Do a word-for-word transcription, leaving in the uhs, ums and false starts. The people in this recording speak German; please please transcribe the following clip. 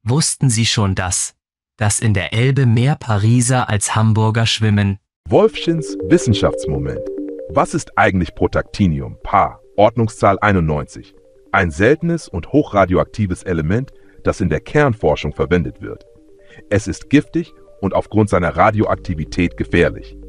Wussten Sie schon das, dass in der Elbe mehr Pariser als Hamburger schwimmen? Wolfchens Wissenschaftsmoment. Was ist eigentlich Protactinium, Paar, Ordnungszahl einundneunzig? Ein seltenes und hochradioaktives Element, das in der Kernforschung verwendet wird. Es ist giftig und aufgrund seiner Radioaktivität gefährlich.